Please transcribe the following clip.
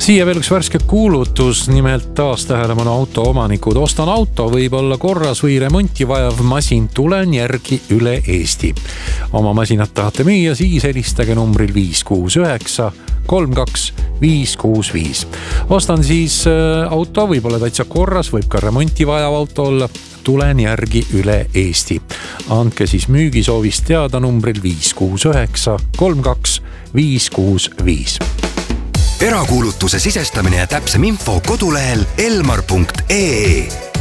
Siia veel üks värske kuulutus, nimelt taas tähelepanu autoomanikud. Ostan auto, võib olla korras või remonti vajav masin, tulen järgi üle Eesti. Oma masinat tahate müüa, siis helistage numbril 569 32 565. Ostan siis auto, võib olla täitsa korras, võib ka remonti vajav auto olla. Tulen järgi üle Eesti. Andke siis müügisoovist teada numbril 569 32 565. Erakuulutuse sisestamine ja täpsem info kodulehel elmar.ee.